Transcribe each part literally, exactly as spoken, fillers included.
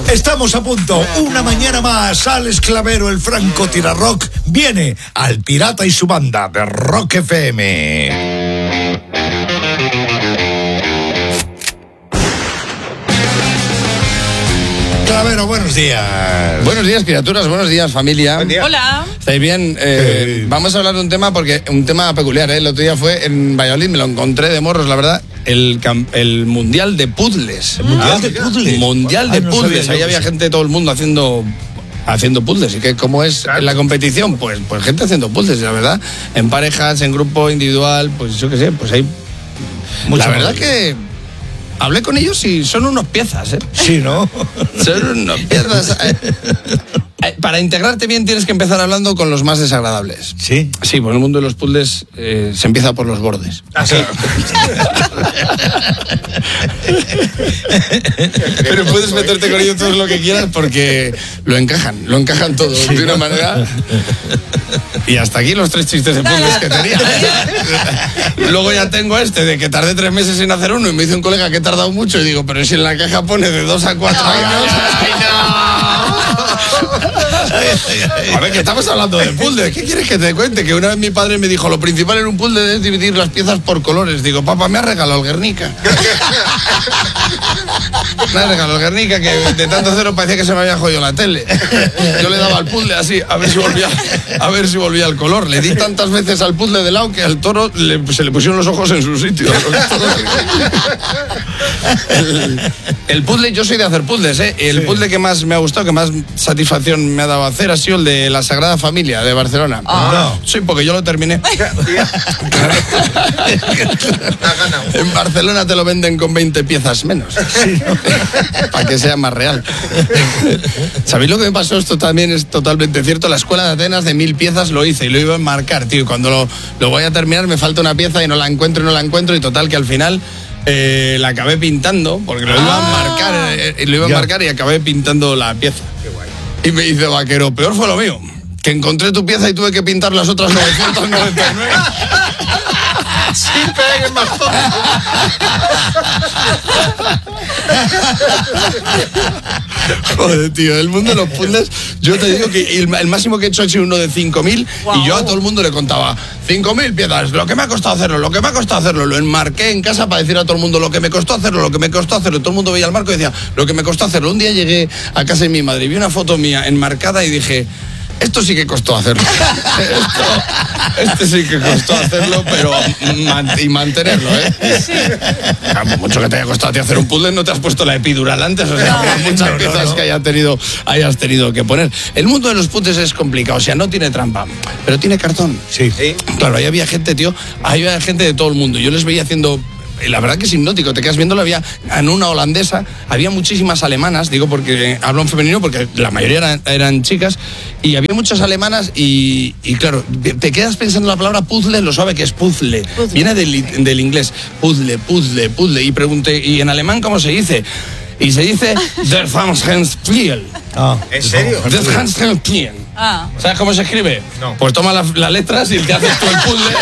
Estamos a punto. Una mañana más, Alex Clavero, el Franco Tirarrock, viene al Pirata y su banda de Rock F M. Clavero, buenos días. Buenos días, criaturas, buenos días, familia. Buen día. Hola. ¿Estáis bien? Eh, sí. Vamos a hablar de un tema, porque un tema peculiar, ¿eh? El otro día fue en Valladolid, me lo encontré de morros, la verdad, el, el Mundial de Puzzles. ¿El Mundial ah, de Puzzles? Mundial de ah, no Puzzles. Ahí había gente de todo el mundo haciendo... haciendo puzzles. ¿Y que cómo es claro. la competición? Pues, pues gente haciendo puzzles, la verdad. En parejas, en grupo, individual, pues yo qué sé, pues hay... Mucha la verdad que... hablé con ellos y son unos piezas, ¿eh? Sí, ¿no? Son unos piezas. Para integrarte bien tienes que empezar hablando con los más desagradables. ¿Sí? Sí, por el mundo de los puzzles eh, se empieza por los bordes. ¿Ah, sí? Pero puedes meterte con ellos todo lo que quieras porque lo encajan, lo encajan todo sí, de una manera. Y hasta aquí los tres chistes de puzzles que tenía. Luego ya tengo este de que tardé tres meses en hacer uno y me dice un colega que he tardado mucho y digo, pero si en la caja pone de dos a cuatro no, años. Ay, no. A ver, que estamos hablando de puzzles. ¿Qué quieres que te cuente? Que una vez mi padre me dijo, lo principal en un puzzle es dividir las piezas por colores. Digo, papá, me ha regalado el Guernica. Me ha regalado el Guernica, que de tanto cero parecía que se me había jodido la tele. Yo le daba al puzzle así, a ver si volvía, a ver si volvía el color. Le di tantas veces al puzzle de lado que al toro le, se le pusieron los ojos en su sitio. El, el puzzle, yo soy de hacer puzzles, ¿eh? El sí. puzzle que más me ha gustado, que más satisfacción me ha dado hacer, ha sido el de la Sagrada Familia de Barcelona. Oh. No. Sí, porque yo lo terminé. En Barcelona te lo venden con veinte piezas menos. Sí, ¿no? Para que sea más real. ¿Sabéis lo que me pasó? Esto también es totalmente cierto. La escuela de Atenas de mil piezas lo hice y lo iba a enmarcar, tío. Y cuando lo, lo voy a terminar me falta una pieza y no la encuentro y no la encuentro. Y total que al final... Eh, la acabé pintando porque lo iba a marcar, eh, lo iba a marcar y acabé pintando la pieza. Qué guay. Y me dice, vaquero, peor fue lo mío, que encontré tu pieza y tuve que pintar las otras novecientas noventa y nueve. Sin peguen más todo. Joder, tío, el mundo de los puzzles, yo te digo que el, el máximo que he hecho ha sido uno de cinco mil wow. Y yo a todo el mundo le contaba cinco mil piezas, lo que me ha costado hacerlo, lo que me ha costado hacerlo, lo enmarqué en casa para decir a todo el mundo lo que me costó hacerlo, lo que me costó hacerlo, todo el mundo veía el marco y decía lo que me costó hacerlo. Un día llegué a casa de mi madre y vi una foto mía enmarcada y dije, esto sí que costó hacerlo. Esto, este sí que costó hacerlo, pero man, y mantenerlo, ¿eh? Sí. Claro, mucho que te haya costado a ti hacer un puzzle, no te has puesto la epidural antes, o sea, no, muchas no, piezas no, no. que haya tenido, hayas tenido que poner. El mundo de los puzzles es complicado, o sea, no tiene trampa, pero tiene cartón. Sí. ¿Sí? Claro, ahí había gente, tío, ahí había gente de todo el mundo. Yo les veía haciendo... La verdad que es hipnótico, te quedas viéndolo, había en una holandesa, había muchísimas alemanas, digo porque hablo en femenino porque la mayoría eran, eran chicas, y había muchas alemanas y, y claro, te quedas pensando en la palabra puzzle, lo sabe que es puzzle, puzzle. Viene del, del inglés, puzzle, puzzle, puzzle, y pregunté, ¿y en alemán cómo se dice? Y se dice Der Hamshenspiel. Ah, ¿en serio? Der Hamshenspiel. Ah. ¿Sabes cómo se escribe? No. Pues toma las la letras y te haces tú el puzzle.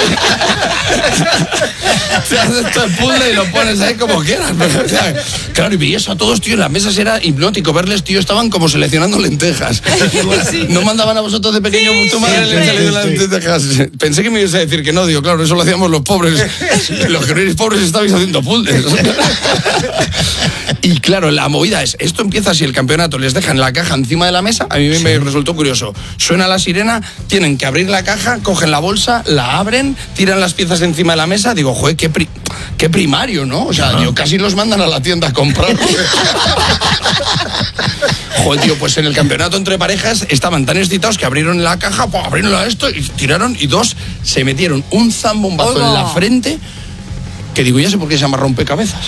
Te haces tú el puzzle y lo pones ahí como quieras. Pero, o sea, claro, y veías a todos, tío, en las mesas era hipnótico verles, tío, estaban como seleccionando lentejas. Sí. ¿No mandaban a vosotros de pequeño sí, tu madre sí, seleccionar sí, lentejas? Sí. Pensé que me ibas a decir que no, digo, claro, eso lo hacíamos los pobres. Los que no eres pobres estabais haciendo puzzles. Y claro, la movida es, esto empieza si el campeonato les dejan la caja encima de la mesa, a mí sí. me resultó curioso. Suena la sirena, tienen que abrir la caja, cogen la bolsa, la abren, tiran las piezas encima de la mesa, digo, joder, qué, pri qué primario, ¿no? O sea, digo, casi los mandan a la tienda a comprar. Joder, tío, pues en el campeonato entre parejas estaban tan excitados que abrieron la caja, pues, abrieron esto y tiraron y dos se metieron un zambombazo oh, no. en la frente. Que digo, ya sé por qué se llama rompecabezas.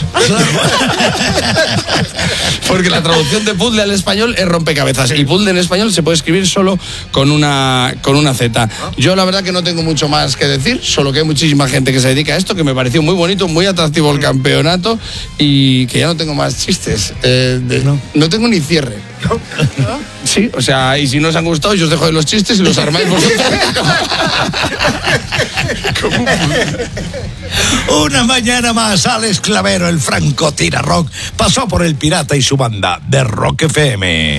Porque la traducción de puzzle al español es rompecabezas. Y puzzle en español se puede escribir solo con una, con una Z. Yo la verdad que no tengo mucho más que decir, solo que hay muchísima gente que se dedica a esto, que me pareció muy bonito, muy atractivo el campeonato y que ya no tengo más chistes. Eh, de, no. no tengo ni cierre. ¿No? Sí, o sea, y si no os han gustado, yo os dejo de los chistes y los armáis vosotros. Una mañana más, Alex Clavero, el francotirador, pasó por el pirata y su banda de Rock F M.